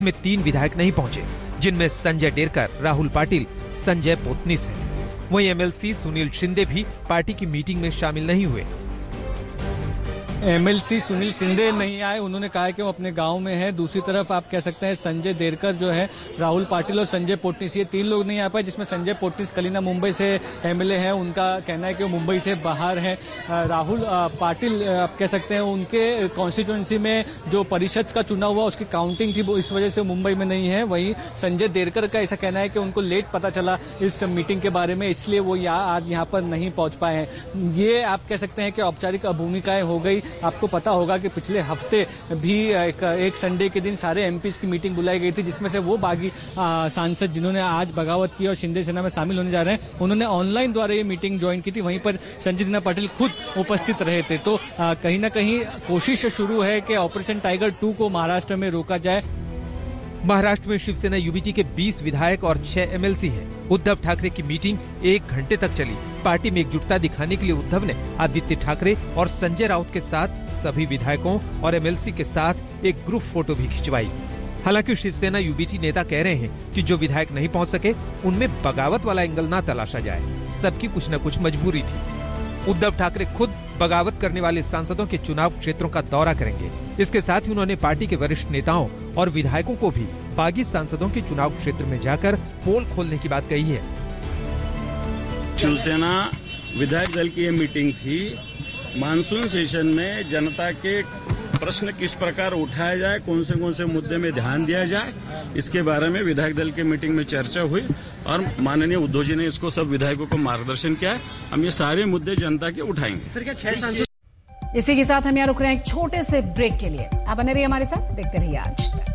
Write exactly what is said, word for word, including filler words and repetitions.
में तीन विधायक नहीं पहुंचे, जिनमें संजय डेरकर, राहुल पाटिल, संजय पोतनीस हैं। वहीं एमएलसी सुनील शिंदे भी पार्टी की मीटिंग में शामिल नहीं हुए। एमएलसी सुनील शिंदे नहीं आए, उन्होंने कहा है कि वो अपने गांव में है। दूसरी तरफ आप कह सकते हैं संजय डेरकर जो है, राहुल पाटिल और संजय पोतनीस, ये तीन लोग नहीं आ पाए, जिसमें संजय पोतनीस कलीना मुंबई से एमएलए हैं, उनका कहना है कि वो मुंबई से बाहर है। राहुल पाटिल आप कह सकते हैं उनके कॉन्स्टिट्यूएंसी में जो परिषद का चुनाव हुआ उसकी काउंटिंग थी, वो इस वजह से मुंबई में नहीं है। वहीं संजय डेरकर का ऐसा कहना है कि उनको लेट पता चला इस मीटिंग के बारे में, इसलिए वो यहाँ आज यहाँ पर नहीं पहुंच पाए हैं। ये आप कह सकते हैं कि औपचारिक भूमिकाएं हो गई। आपको पता होगा कि पिछले हफ्ते भी एक, एक संडे के दिन सारे एमपीज की मीटिंग बुलाई गई थी, जिसमें से वो बागी सांसद जिन्होंने आज बगावत की और शिंदे सेना में शामिल होने जा रहे हैं, उन्होंने ऑनलाइन द्वारा ये मीटिंग ज्वाइन की थी। वहीं पर संजय दीना पाटिल खुद उपस्थित रहे थे। तो आ, कहीं ना कहीं कोशिश शुरू है कि ऑपरेशन टाइगर टू को महाराष्ट्र में रोका जाए। महाराष्ट्र में शिवसेना यूबीटी के बीस विधायक और छह एमएलसी हैं। उद्धव ठाकरे की मीटिंग एक घंटे तक चली। पार्टी में एकजुटता दिखाने के लिए उद्धव ने आदित्य ठाकरे और संजय राउत के साथ सभी विधायकों और एमएलसी के साथ एक ग्रुप फोटो भी खिंचवाई। हालांकि शिवसेना यूबीटी नेता कह रहे हैं कि जो विधायक नहीं पहुंच सके, उनमें बगावत वाला एंगल न तलाशा जाए, सबकी कुछ न कुछ मजबूरी थी। उद्धव ठाकरे खुद बगावत करने वाले सांसदों के चुनाव क्षेत्रों का दौरा करेंगे। इसके साथ ही उन्होंने पार्टी के वरिष्ठ नेताओं और विधायकों को भी बागी सांसदों के चुनाव क्षेत्र में जाकर पोल खोलने की बात कही है। शिवसेना विधायक दल की ये मीटिंग थी। मानसून सेशन में जनता के प्रश्न किस प्रकार उठाया जाए, कौन से कौन से मुद्दे में ध्यान दिया जाए, इसके बारे में विधायक दल के मीटिंग में चर्चा हुई और माननीय उद्धव जी ने इसको सब विधायकों को मार्गदर्शन किया है। हम ये सारे मुद्दे जनता के उठाएंगे। सर, क्या छह सांसद? इसी के साथ हम यहाँ रुक रहे हैं एक छोटे से ब्रेक के लिए। आप बने रहिए हमारे साथ, देखते रहिए आज तक।